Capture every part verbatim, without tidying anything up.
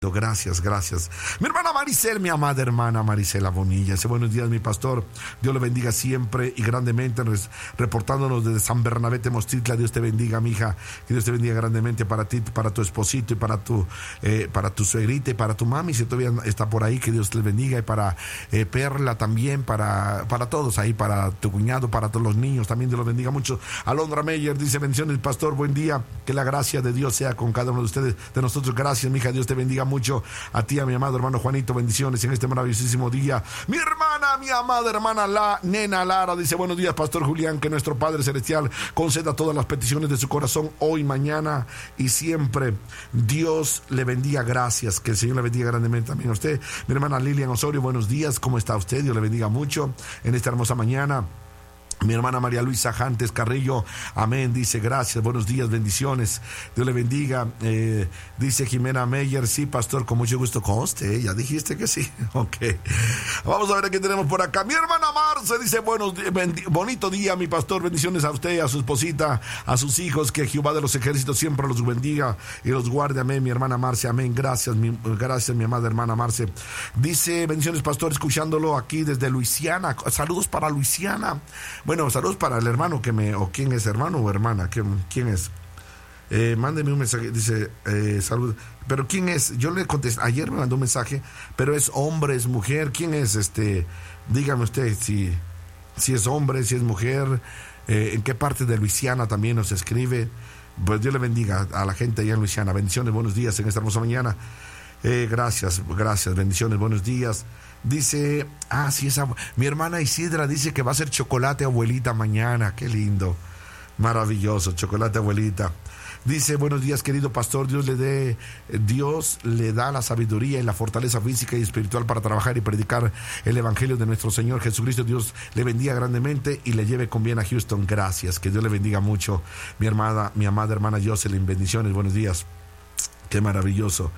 Gracias, gracias. Mi hermana Maricel, mi amada hermana Marisela Bonilla. Dice, buenos días, mi pastor. Dios le bendiga siempre y grandemente, reportándonos desde San Bernabé, Temostitla. Dios te bendiga, mi hija. Que Dios te bendiga grandemente para ti, para tu esposito y para tu eh, para tu suegrita y para tu mami, si todavía está por ahí. Que Dios les bendiga. Y para eh, Perla también, para, para todos ahí, para tu cuñado, para todos los niños. También Dios los bendiga mucho. Alondra Meyer dice, bendiciones, pastor, buen día. Que la gracia de Dios sea con cada uno de ustedes, de nosotros. Gracias, mi hija. Dios te bendiga mucho. A ti, a mi amado hermano Juanito, bendiciones en este maravillosísimo día. Mi hermana, mi amada hermana la nena Lara dice, buenos días, pastor Julián, que nuestro Padre Celestial conceda todas las peticiones de su corazón hoy, mañana y siempre. Dios le bendiga, gracias, que el Señor le bendiga grandemente también a usted. Mi hermana Lilian Osorio, buenos días, ¿cómo está usted? Dios le bendiga mucho en esta hermosa mañana. Mi hermana María Luisa Jantes Carrillo, amén, dice, gracias, buenos días, bendiciones, Dios le bendiga. Eh, dice Jimena Meyer, sí, pastor, con mucho gusto. Conste, ya dijiste que sí. Ok, vamos a ver qué tenemos por acá. Mi hermana Marce dice, buenos bendi- bonito día, mi pastor, bendiciones a usted, a su esposita, a sus hijos, que Jehová de los ejércitos siempre los bendiga y los guarde, amén. Mi hermana Marce, amén, gracias, mi, gracias, mi amada hermana Marce. Dice, bendiciones, pastor, escuchándolo aquí desde Luisiana, saludos para Luisiana. Bueno, saludos para el hermano que me... ¿O quién es, hermano o hermana? ¿Quién, quién es? Eh, mándeme un mensaje, dice, eh, salud. ¿Pero quién es? Yo le contesté, ayer me mandó un mensaje, pero es hombre, es mujer. ¿Quién es? este Dígame usted si, si es hombre, si es mujer, eh, en qué parte de Luisiana también nos escribe. Pues Dios le bendiga a la gente allá en Luisiana. Bendiciones, buenos días en esta hermosa mañana. Eh, gracias, gracias, bendiciones, buenos días. Dice, ah, sí, esa, mi hermana Isidra dice que va a hacer chocolate abuelita mañana. Qué lindo, maravilloso, chocolate abuelita. Dice, buenos días, querido pastor, Dios le dé, Dios le da la sabiduría y la fortaleza física y espiritual para trabajar y predicar el evangelio de nuestro Señor Jesucristo. Dios le bendiga grandemente y le lleve con bien a Houston. Gracias, que Dios le bendiga mucho. Mi hermana, mi amada hermana Jocelyn, bendiciones, buenos días. Qué maravilloso.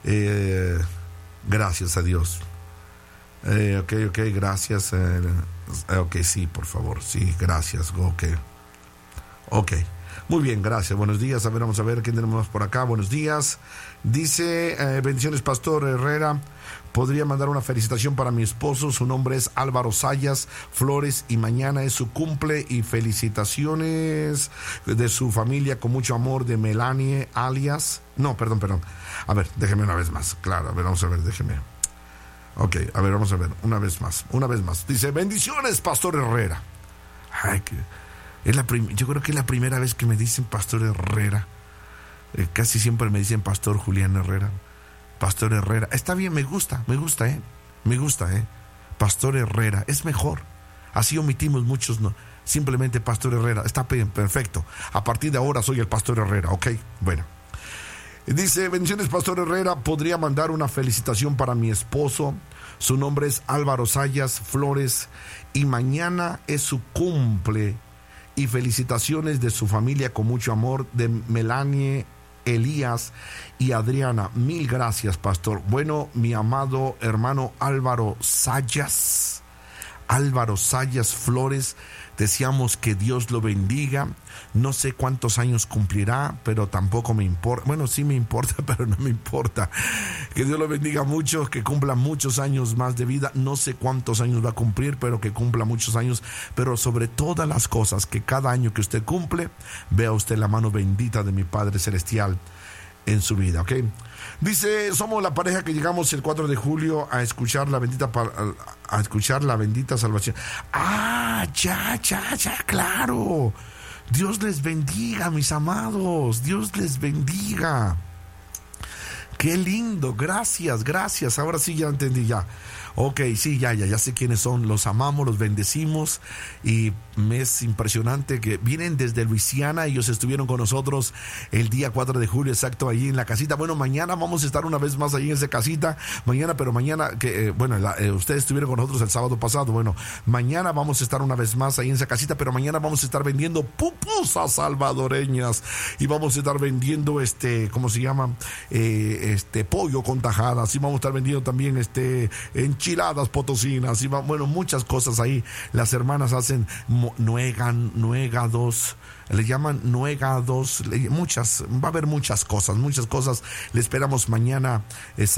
Eh, gracias a Dios. Eh, ok, ok, gracias. Eh, ok, sí, por favor, sí, gracias. Ok, ok, muy bien, gracias. Buenos días. A ver, vamos a ver quién tenemos por acá. Buenos días. Dice, eh, bendiciones, pastor Herrera. Podría mandar una felicitación para mi esposo. Su nombre es Álvaro Sayas Flores y mañana es su cumple. Y felicitaciones de su familia con mucho amor, de Melanie alias. No, perdón, perdón. A ver, déjeme una vez más. Claro, a ver, vamos a ver, déjeme. Ok, a ver, vamos a ver, una vez más, una vez más. Dice, bendiciones, pastor Herrera. Ay, que es la prim- yo creo que es la primera vez que me dicen pastor Herrera. Eh, casi siempre me dicen pastor Julián Herrera. Pastor Herrera. Está bien, me gusta, me gusta, ¿eh? Me gusta, ¿eh? Pastor Herrera, es mejor. Así omitimos muchos, no. Simplemente pastor Herrera. Está bien, perfecto. A partir de ahora soy el pastor Herrera, ok, bueno. Dice, bendiciones, pastor Herrera, podría mandar una felicitación para mi esposo. Su nombre es Álvaro Sayas Flores y mañana es su cumple. Y felicitaciones de su familia con mucho amor, de Melanie, Elías y Adriana. Mil gracias, pastor. Bueno, mi amado hermano Álvaro Sayas, Álvaro Sayas Flores, deseamos que Dios lo bendiga. No sé cuántos años cumplirá, pero tampoco me importa. Bueno, sí me importa, pero no me importa. Que Dios lo bendiga mucho, que cumpla muchos años más de vida. No sé cuántos años va a cumplir, pero que cumpla muchos años. Pero sobre todas las cosas, que cada año que usted cumple, vea usted la mano bendita de mi Padre Celestial en su vida, ¿ok? Dice, somos la pareja que llegamos el cuatro de julio a escuchar la bendita a escuchar la bendita salvación. Ah, ya, ya, ya, claro. Dios les bendiga, mis amados. Dios les bendiga. Qué lindo, gracias, gracias. Ahora sí ya entendí, ya. Ok, sí, ya, ya, ya sé quiénes son. Los amamos, los bendecimos. Y me es impresionante que vienen desde Luisiana. Ellos estuvieron con nosotros el día cuatro de julio, exacto, allí en la casita. Bueno, mañana vamos a estar una vez más allí en esa casita. Mañana, pero mañana, que eh, bueno, la, eh, ustedes estuvieron con nosotros el sábado pasado. Bueno, mañana vamos a estar una vez más ahí en esa casita, pero mañana vamos a estar vendiendo pupusas salvadoreñas. Y vamos a estar vendiendo, este, ¿cómo se llama? Eh, este pollo con tajadas, y vamos a estar vendiendo también este enchiladas potosinas, y va, bueno, muchas cosas ahí. Las hermanas hacen nuegan, nuegados, le llaman nuegados, muchas, va a haber muchas cosas, muchas cosas. Le esperamos mañana. Es